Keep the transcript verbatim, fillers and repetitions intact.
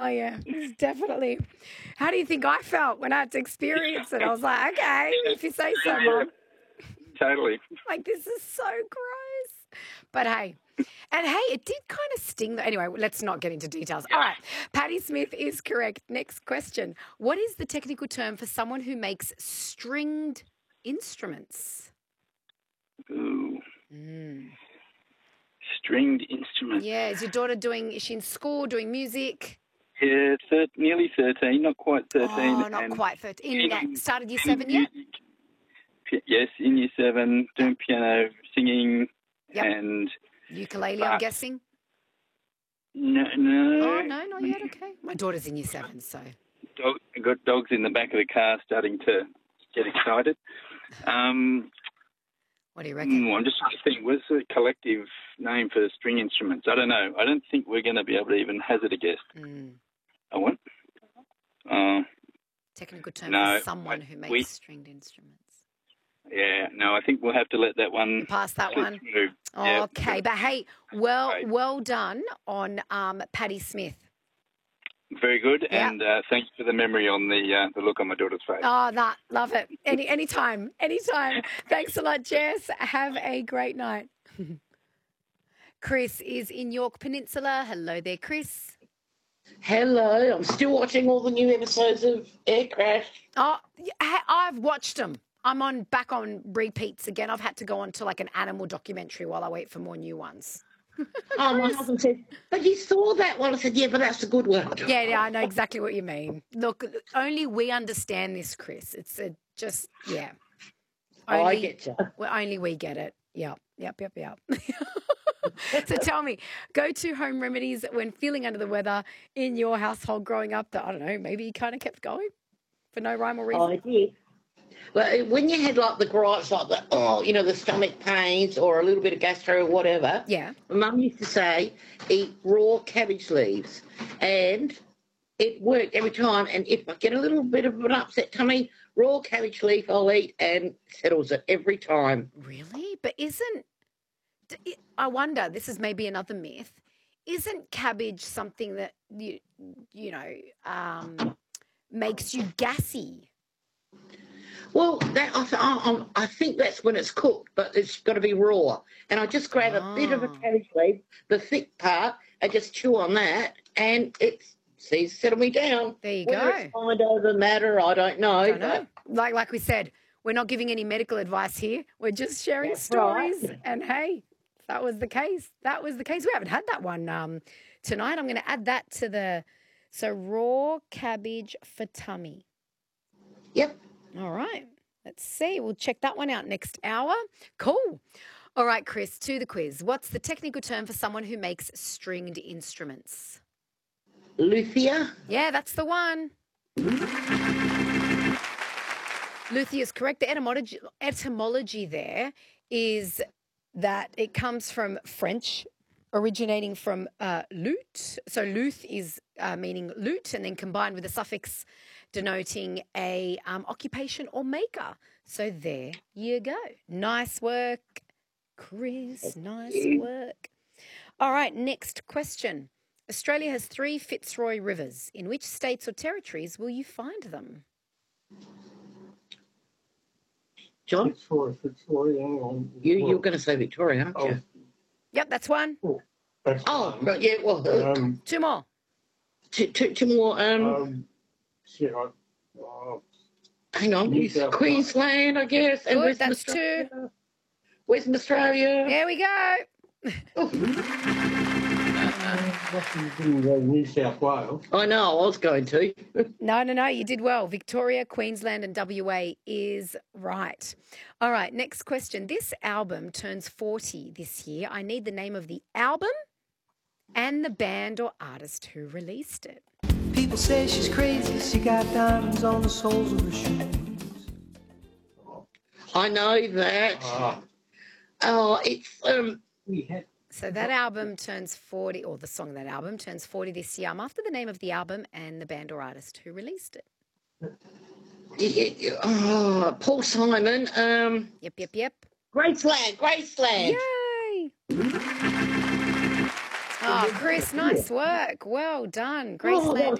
Oh, yeah, it's definitely. How do you think I felt when I had to experience it? I was like, okay, if you say so, Mum. Totally. Like, this is so gross. But hey, and hey, it did kind of sting. Anyway, let's not get into details. All right, Patti Smith is correct. Next question. What is the technical term for someone who makes stringed instruments? Ooh. Mm. Stringed instruments. Yeah, is your daughter doing, is she in school doing music? Yeah, thir- nearly thirteen, not quite thirteen. Oh, not and quite thirteen. In that, started year in seven yet? music. P- yes, in year seven, doing piano, singing, Yep. and... Ukulele, but, I'm guessing? No, no. Oh, no, not yet, okay. My daughter's in year seven, so. Dog, I got dogs in the back of the car starting to get excited. Um, what do you reckon? I'm just trying to think, what's the collective name for string instruments? I don't know. I don't think we're going to be able to even hazard a guess. Mm. I want. Uh, Technical term no, for someone who makes we, stringed instruments. Yeah, no, I think we'll have to let that one pass that one. Through. Okay, yeah. but hey, well, Right. well done on um, Patti Smith. Very good, Yep. and uh, thanks for the memory on the uh, the look on my daughter's face. Oh, that love it. Any anytime, anytime. Thanks a lot, Jess. Have a great night. Chris is in York Peninsula. Hello there, Chris. Hello, I'm still watching all the new episodes of Air Crash. Oh, I've watched them. I'm on back on repeats again. I've had to go on to like an animal documentary while I wait for more new ones. Oh, my husband said, but you saw that one. I said, yeah, but that's a good one. Yeah, yeah, I know exactly what you mean. Look, only we understand this, Chris. It's a, just, yeah. Only, oh, I get you. Well, only we get it. Yep, yep, yep, yep. So tell me, go-to home remedies when feeling under the weather in your household growing up that, I don't know, maybe you kind of kept going for no rhyme or reason? Oh, I did. Well, when you had like the gripes, like the, oh, you know, the stomach pains or a little bit of gastro or whatever, yeah, my mum used to say, eat raw cabbage leaves. And it worked every time. And if I get a little bit of an upset tummy, raw cabbage leaf I'll eat and settles it every time. Really? But isn't, I wonder, this is maybe another myth, isn't cabbage something that, you, you know, um, makes you gassy? Well, that I, I, I think that's when it's cooked, but it's got to be raw. And I just grab Oh. a bit of a cabbage leaf, the thick part, and just chew on that, and it seems to settle me down. There you Whether go. it's kind of the matter, I don't know. Don't know. But Like like we said, we're not giving any medical advice here. We're just sharing That's stories. right. And hey, if that was the case. That was the case. We haven't had that one um, tonight. I'm going to add that to the so raw cabbage for tummy. Yep. All right. Let's see. We'll check that one out next hour. Cool. All right, Chris, to the quiz. What's the technical term for someone who makes stringed instruments? Luthier. Yeah, that's the one. Luthier is correct. The etymology, etymology there is that it comes from French, originating from uh, lute. So luth is uh, meaning lute, and then combined with the suffix denoting a um, occupation or maker. So there you go. Nice work, Chris. Nice work. All right, next question. Australia has three Fitzroy rivers. In which states or territories will you find them? John? Fitzroy, Fitzroy, hang on. You, you're going to say Victoria, aren't you? Oh, Yep, that's one. oh, that's Oh, one. but yeah, well, uh, Um, Two more. two, two, two more. Um, um, shit, I, oh, hang on. New South Wales. Queensland, I guess. And Good, Western that's two. Australia. Western Australia. There we go. you didn't go to New South Wales. I know, I was going to. No, no, no, you did well. Victoria, Queensland and W A is right. All right, next question. This album turns forty this year. I need the name of the album and the band or artist who released it. People say she's crazy. She got diamonds on the soles of her shoes. I know that. Ah, Oh, it's um. we had. So that album turns forty, or the song of that album turns forty this year. I'm after the name of the album and the band or artist who released it. y- y- Oh, Paul Simon. Um. Yep, yep, yep. Graceland. Graceland. Yay! Oh, Chris, nice work. Well done. Graceland